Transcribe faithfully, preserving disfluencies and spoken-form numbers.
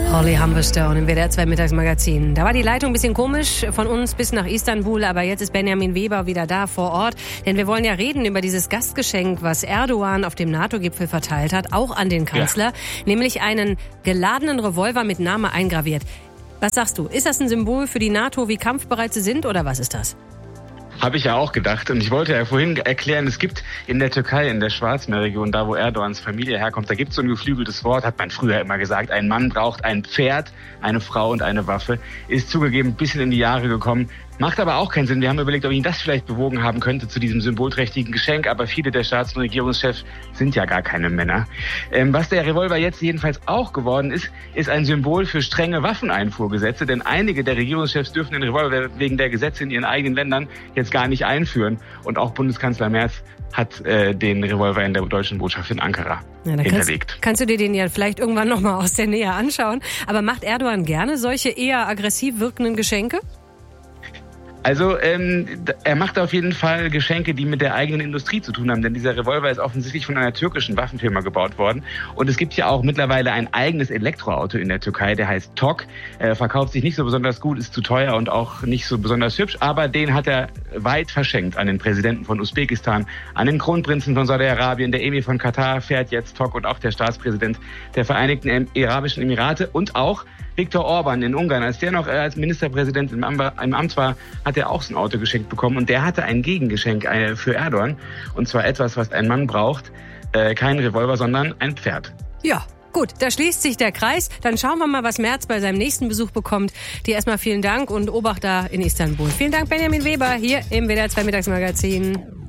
Holly Humberstone im W D R zwei Mittagsmagazin. Da war die Leitung ein bisschen komisch von uns bis nach Istanbul, aber jetzt ist Benjamin Weber wieder da vor Ort. Denn wir wollen ja reden über dieses Gastgeschenk, was Erdogan auf dem NATO-Gipfel verteilt hat, auch an den Kanzler, ja. Nämlich einen geladenen Revolver mit Name eingraviert. Was sagst du? Ist das ein Symbol für die NATO, wie kampfbereit sie sind, oder was ist das? Habe ich ja auch gedacht. Und ich wollte ja vorhin erklären, es gibt in der Türkei, in der Schwarzmeerregion, da wo Erdogans Familie herkommt, da gibt es so ein geflügeltes Wort, hat man früher immer gesagt, ein Mann braucht ein Pferd, eine Frau und eine Waffe. Ist zugegeben ein bisschen in die Jahre gekommen, macht aber auch keinen Sinn. Wir haben überlegt, ob ihn das vielleicht bewogen haben könnte zu diesem symbolträchtigen Geschenk, aber viele der Staats- und Regierungschefs sind ja gar keine Männer. Ähm, was der Revolver jetzt jedenfalls auch geworden ist, ist ein Symbol für strenge Waffeneinfuhrgesetze, denn einige der Regierungschefs dürfen den Revolver wegen der Gesetze in ihren eigenen Ländern jetzt gar nicht einführen. Und auch Bundeskanzler Merz hat äh, den Revolver in der deutschen Botschaft in Ankara ja, hinterlegt. Kannst, kannst du dir den ja vielleicht irgendwann noch mal aus der Nähe anschauen. Aber macht Erdogan gerne solche eher aggressiv wirkenden Geschenke? Also ähm, er macht auf jeden Fall Geschenke, die mit der eigenen Industrie zu tun haben, denn dieser Revolver ist offensichtlich von einer türkischen Waffenfirma gebaut worden. Und es gibt ja auch mittlerweile ein eigenes Elektroauto in der Türkei, der heißt T O G. Er verkauft sich nicht so besonders gut, ist zu teuer und auch nicht so besonders hübsch, aber den hat er weit verschenkt an den Präsidenten von Usbekistan, an den Kronprinzen von Saudi-Arabien, der Emir von Katar fährt jetzt T O G und auch der Staatspräsident der Vereinigten Arabischen Emirate und auch Viktor Orban in Ungarn. Als der noch als Ministerpräsident im Amt war, hat er auch so ein Auto geschenkt bekommen. Und der hatte ein Gegengeschenk für Erdogan. Und zwar etwas, was ein Mann braucht. Äh, kein Revolver, sondern ein Pferd. Ja, gut, da schließt sich der Kreis. Dann schauen wir mal, was Merz bei seinem nächsten Besuch bekommt. Dir erstmal vielen Dank und Obacht da in Istanbul. Vielen Dank, Benjamin Weber, hier im W D R zwei Mittagsmagazin.